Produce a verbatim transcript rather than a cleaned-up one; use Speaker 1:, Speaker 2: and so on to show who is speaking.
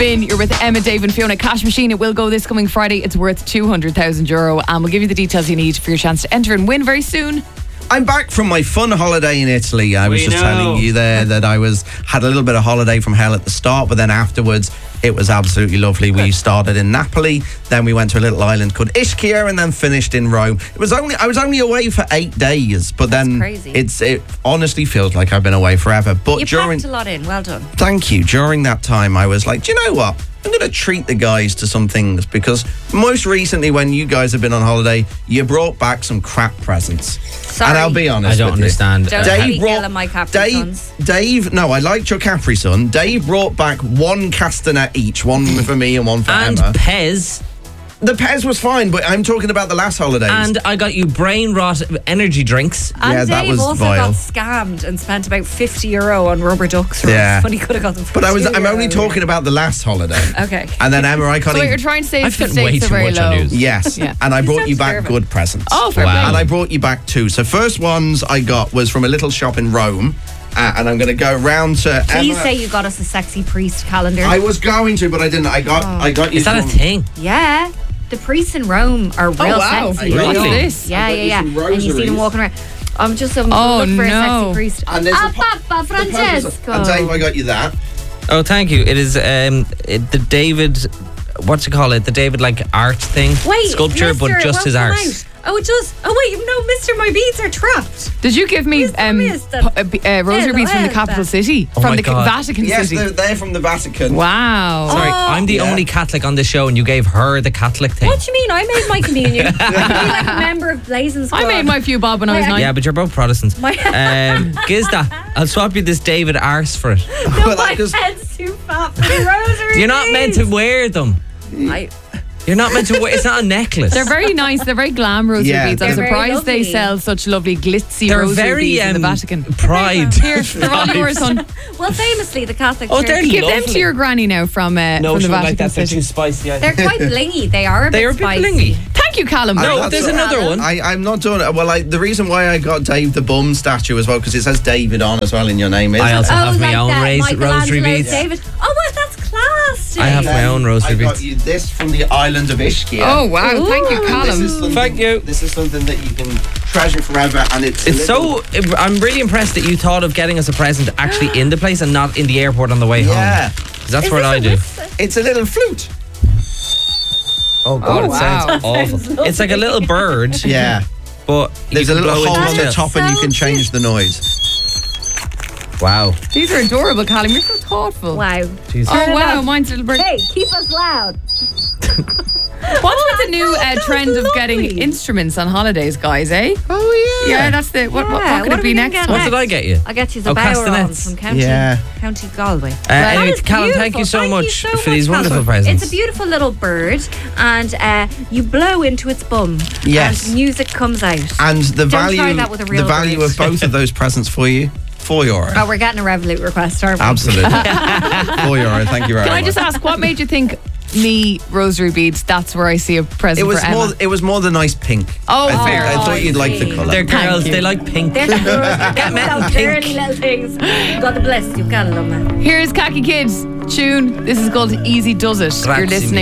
Speaker 1: Spin. You're with Emma, Dave and Fiona. Cash Machine, it will go this coming Friday. It's worth two hundred thousand euro and we'll give you the details you need for your chance to enter and win very soon.
Speaker 2: I'm back from my fun holiday in Italy. I was
Speaker 3: We
Speaker 2: just
Speaker 3: know.
Speaker 2: telling you there that I was had a little bit of holiday from hell at the start, but then afterwards it was absolutely lovely. We started in Napoli, then we went to a little island called Ischia, and then finished in Rome. It was only I was only away for eight days, but
Speaker 4: That's
Speaker 2: then
Speaker 4: crazy.
Speaker 2: it's it honestly feels like I've been away forever. But
Speaker 4: You
Speaker 2: during
Speaker 4: packed a lot in. Well done.
Speaker 2: Thank you. During that time, I was like, do you know what? I'm going to treat the guys to some things because most recently, when you guys have been on holiday, you brought back some crap presents.
Speaker 4: Sorry.
Speaker 2: And I'll be honest
Speaker 3: I don't
Speaker 2: with you.
Speaker 3: understand.
Speaker 4: Don't
Speaker 2: Dave
Speaker 4: speak
Speaker 2: brought-
Speaker 4: ill of my Capri
Speaker 2: Dave,
Speaker 4: Suns.
Speaker 2: Dave, no, I liked your Capri Sun. Dave brought back one castanet each, one for me and one for
Speaker 3: And
Speaker 2: Emma.
Speaker 3: Pez.
Speaker 2: The Pez was fine, but I'm talking about the last holidays.
Speaker 3: And I got you brain rot energy drinks.
Speaker 4: And
Speaker 2: Yeah, that
Speaker 4: Dave
Speaker 2: was
Speaker 4: also
Speaker 2: vile.
Speaker 4: got scammed and spent about fifty euro on rubber ducks.
Speaker 2: Yeah.
Speaker 4: When he could have got them for
Speaker 2: but I was,
Speaker 4: two
Speaker 2: I'm only
Speaker 4: euro.
Speaker 2: talking about the last holiday.
Speaker 4: Okay.
Speaker 2: And then Emma, I can't
Speaker 1: So what
Speaker 2: even.
Speaker 1: you're trying to say
Speaker 3: I've
Speaker 1: is the
Speaker 3: spent way
Speaker 1: stakes are
Speaker 3: too
Speaker 1: very
Speaker 3: much on
Speaker 1: low.
Speaker 3: news.
Speaker 2: Yes,
Speaker 1: Yeah.
Speaker 2: and I brought you
Speaker 4: sounds
Speaker 2: back
Speaker 4: terrible.
Speaker 2: good presents.
Speaker 1: Oh, fair
Speaker 3: Wow.
Speaker 1: play.
Speaker 2: And I brought you back two. So first ones I got was from a little shop in Rome, uh, and I'm going to go round to
Speaker 4: Please
Speaker 2: Emma.
Speaker 4: say you got us a sexy priest calendar.
Speaker 2: I was going to, but I didn't. I got, I got you.
Speaker 3: Is that a
Speaker 2: some-
Speaker 3: thing?
Speaker 4: Yeah. The priests in Rome are real
Speaker 1: Oh, wow.
Speaker 4: sexy.
Speaker 2: Really?
Speaker 1: What's this?
Speaker 4: Yeah,
Speaker 2: I got
Speaker 4: yeah,
Speaker 2: you
Speaker 4: yeah.
Speaker 2: some
Speaker 4: And you see
Speaker 2: rosaries.
Speaker 4: them walking around. I'm just um,
Speaker 1: Oh,
Speaker 4: looking for a
Speaker 1: no.
Speaker 4: sexy priest.
Speaker 2: And there's
Speaker 4: ah,
Speaker 2: a po-
Speaker 4: Papa
Speaker 2: the purpose
Speaker 4: Francesco.
Speaker 2: of- And Dave, I got you that.
Speaker 3: Oh, thank you. It is um, it, the David, what you call it? The David like art thing,
Speaker 4: Wait,
Speaker 3: sculpture,
Speaker 4: Mister,
Speaker 3: but just his
Speaker 4: welcome
Speaker 3: arse.
Speaker 4: out. Oh, it does. Oh, wait, no, Mister, my beads are trapped.
Speaker 1: Did you give me
Speaker 4: Who's the
Speaker 1: um,
Speaker 4: mister?
Speaker 1: pu- uh, b- uh, rosary
Speaker 4: Hello,
Speaker 1: beads from the
Speaker 4: hello.
Speaker 1: capital city?
Speaker 3: Oh
Speaker 1: from
Speaker 3: my
Speaker 1: the
Speaker 3: God.
Speaker 1: Vatican
Speaker 2: Yes,
Speaker 1: City?
Speaker 2: they're, they're from the Vatican.
Speaker 1: Wow.
Speaker 3: Sorry,
Speaker 4: Oh.
Speaker 3: I'm the
Speaker 2: Yeah.
Speaker 3: only Catholic on the show, and you gave her the Catholic thing.
Speaker 4: What do you mean? I made my communion. I'm like a member of Blazing Squad.
Speaker 1: I made my few bob when I was
Speaker 4: Yeah.
Speaker 1: nine.
Speaker 3: Yeah, but you're both Protestants.
Speaker 4: My-
Speaker 3: um, Gizda, I'll swap you this David arse for it.
Speaker 4: No,
Speaker 2: Well,
Speaker 4: my
Speaker 2: I just-
Speaker 4: head's too fat for the rosary.
Speaker 3: You're not meant to wear them.
Speaker 4: I,
Speaker 3: You're not meant to wear. It's not a necklace.
Speaker 1: They're very nice. They're very glam rosary
Speaker 2: Yeah,
Speaker 1: beads. I'm
Speaker 2: they're
Speaker 4: very
Speaker 1: surprised they
Speaker 4: lovely.
Speaker 1: sell such lovely glitzy
Speaker 3: They're
Speaker 1: rosary
Speaker 3: very
Speaker 1: beads in the
Speaker 3: um,
Speaker 1: Vatican.
Speaker 3: pride.
Speaker 1: Here, they're all yours, son.
Speaker 4: well, famously, the Catholic
Speaker 3: Oh,
Speaker 4: Church.
Speaker 3: they're
Speaker 1: Give them
Speaker 3: lovely.
Speaker 1: to your granny now from uh, from the Vatican City.
Speaker 3: spicy.
Speaker 4: They're quite blingy. They are a
Speaker 3: They
Speaker 4: bit
Speaker 3: are a bit
Speaker 4: spicy.
Speaker 3: blingy.
Speaker 1: Thank you, Callum.
Speaker 2: I-
Speaker 3: No,
Speaker 2: that's
Speaker 3: there's
Speaker 2: all-
Speaker 3: another one.
Speaker 2: I, I'm not doing it. Well, I, the reason why I got Dave the bum statue as well, because it says David on as well in your name. Is
Speaker 3: I also
Speaker 4: Oh,
Speaker 3: have my
Speaker 4: like
Speaker 3: own
Speaker 4: that
Speaker 3: raised rosary
Speaker 4: Michelangelo's
Speaker 3: beads.
Speaker 4: David. Oh, what? That's class.
Speaker 3: I have
Speaker 4: Dave.
Speaker 3: my own rosary
Speaker 2: I got
Speaker 3: beads.
Speaker 2: you this from the island of Ischia.
Speaker 1: Oh, wow.
Speaker 4: Ooh.
Speaker 1: Thank you,
Speaker 2: This
Speaker 1: Callum.
Speaker 2: is something-
Speaker 3: Thank you.
Speaker 2: This is something that you can treasure forever, and it's a
Speaker 3: It's
Speaker 2: little-
Speaker 3: so. I'm really impressed that you thought of getting us a present actually in the place and not in the airport on the way
Speaker 2: Yeah,
Speaker 3: home. 'Cause that's
Speaker 4: Is
Speaker 3: what
Speaker 4: this
Speaker 3: I
Speaker 4: a
Speaker 3: do.
Speaker 4: whistle?
Speaker 2: it's a little flute.
Speaker 3: Oh God,
Speaker 1: Oh,
Speaker 3: it
Speaker 1: wow.
Speaker 3: sounds awful. It's like a little bird,
Speaker 2: Yeah,
Speaker 3: but
Speaker 2: there's
Speaker 3: you
Speaker 2: a
Speaker 3: can
Speaker 2: little
Speaker 3: blow
Speaker 2: hole
Speaker 3: into
Speaker 2: on
Speaker 3: the
Speaker 2: the
Speaker 3: tail.
Speaker 2: top, and you
Speaker 4: So
Speaker 2: can change
Speaker 4: cute.
Speaker 2: the noise.
Speaker 3: Wow.
Speaker 1: These are adorable, Callum. You're so thoughtful.
Speaker 4: Wow.
Speaker 3: Jeez.
Speaker 1: Oh,
Speaker 4: Turn it
Speaker 1: wow.
Speaker 4: up.
Speaker 1: Mine's a little bird.
Speaker 4: Hey, keep us loud.
Speaker 1: What's with the new uh,
Speaker 4: that was
Speaker 1: trend of getting
Speaker 4: lovely.
Speaker 1: instruments on holidays, guys, eh?
Speaker 2: Oh
Speaker 1: Yeah, that's the. What, what,
Speaker 4: Yeah,
Speaker 1: what could
Speaker 4: what
Speaker 1: it
Speaker 4: are
Speaker 1: be
Speaker 4: we gonna
Speaker 1: next?
Speaker 4: get
Speaker 3: What
Speaker 1: one?
Speaker 3: did I get you?
Speaker 4: I get you
Speaker 3: Oh,
Speaker 4: the Bowrons
Speaker 3: castanets.
Speaker 4: from County,
Speaker 2: Yeah.
Speaker 4: County Galway.
Speaker 3: Uh,
Speaker 4: That
Speaker 3: anyway,
Speaker 4: is
Speaker 3: Callum, thank
Speaker 4: beautiful.
Speaker 3: you so
Speaker 4: Thank
Speaker 3: much
Speaker 4: you so
Speaker 3: for
Speaker 4: much,
Speaker 3: these wonderful
Speaker 4: Callum.
Speaker 3: presents.
Speaker 4: It's a beautiful little bird, and uh, you blow into its bum.
Speaker 2: Yes.
Speaker 4: And music comes out.
Speaker 2: And the
Speaker 4: Don't try
Speaker 2: value,
Speaker 4: that with a
Speaker 2: the
Speaker 4: real
Speaker 2: value
Speaker 4: bird.
Speaker 2: of both of those presents for you, four euro.
Speaker 4: Oh, we're getting a Revolut request, aren't we?
Speaker 2: Absolutely, four euro. Thank you very
Speaker 1: Can
Speaker 2: much.
Speaker 1: I just ask, what made you think me rosary beads? That's where I see a present
Speaker 2: It was
Speaker 1: for Emma.
Speaker 2: more. It was more the nice pink.
Speaker 1: Oh,
Speaker 2: I, think,
Speaker 1: fair.
Speaker 2: I
Speaker 1: Oh,
Speaker 2: thought you'd like the
Speaker 4: see.
Speaker 2: colour.
Speaker 3: They're
Speaker 1: Thank
Speaker 3: girls.
Speaker 1: you.
Speaker 3: They like pink.
Speaker 4: They're
Speaker 3: Get met in
Speaker 4: so
Speaker 3: pink.
Speaker 4: dirty little things. God bless you, Callum.
Speaker 1: Here's Khaki Kids tune. This is called Easy Does It. You're
Speaker 3: Grazie
Speaker 1: listening